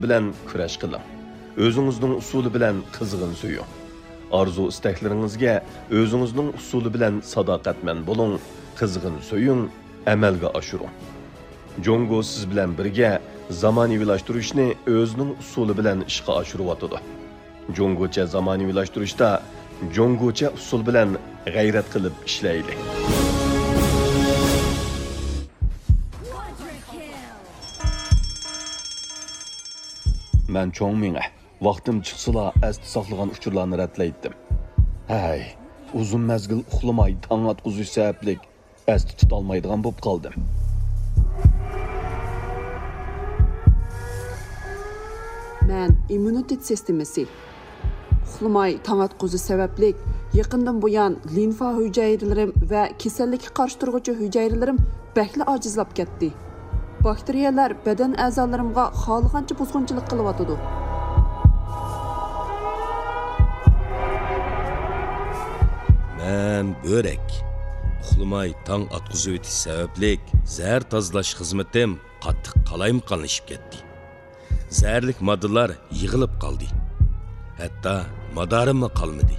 bilan kurash qiling. O'zingizning usuli bilan qizg'in suying. Arzu istaklaringizga o'zingizning usuli bilan sadoqatman bo'ling, qizg'in suying, amalga oshiring. Jongo siz bilan birga zamonaviylashtirishni o'zining usuli bilan ishga oshiryotdi. Jongocha zamonaviylashtirishda jongocha usul bilan g'ayrat qilib ishlaylik. Men cho'ng menga vaqtim chiqsila asti saqlagan uchurlarni ratlaydim. Hay, uzun mezgil uxlamay tong atquzish sabablik asti tutolmaydigan bo'lib qoldim. Men immunitet sistemasi uxlamay tong atquzish sabablik yaqindan buyon limfa hujayralarim va kasallikka qarshi turuvchi hujayralarim bakli ojizlab ketdi. Bakteriyalar badan a'zolarimga xohlagancha buzg'unchilik qilyotdi. Men börek. Uxlamay tong atquzish o'tish sabablik zahar tozalash xizmatim qattiq qalayimqonlashib ketdi. Zaharlik moddalar yig'ilib qoldi. Hatto madarimmi qolmadi.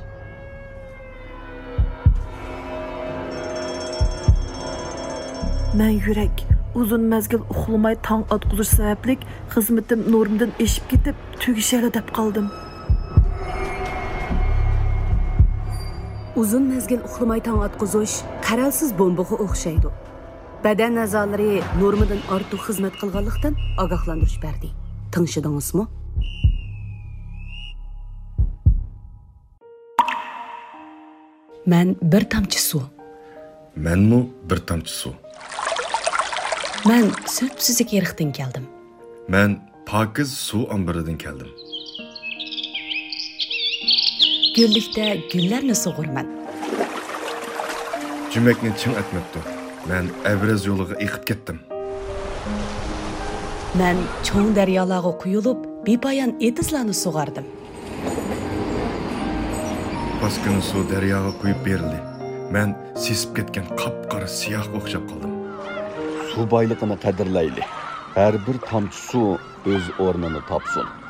Men yurak uzun mezgil uxlamay tong atquzish sabablik xizmatim normdan eshib ketib tugishali deb qoldim. Uzun mezgil uxlamay tong atquzish qaralsiz bombaga o'xshaydi. Badan a'zolari normadan ortiq xizmat qilganlikdan ogohlantirish berdi. Tinglashdingizmi? Men bir tomchi suv. Menmi bir tomchi suv. Men Sötsuzik yeriqdan keldim. Men pokiz suv ombiridan keldim. Gullikda gullarni sug'urman. Jumakni ching etmabdi. Men Evraz yo'liga eqib ketdim. Men cho'ng daryolarga quyilib, bepoyon etizlarni sug'ardim. Baskini suv daryoga quyib berildi. Men sesib ketgan qop-qora siyoh o'xshab qoldim. Suv boyligini qadrlaylik. Har bir tomchi suv o'z o'rnini topsin.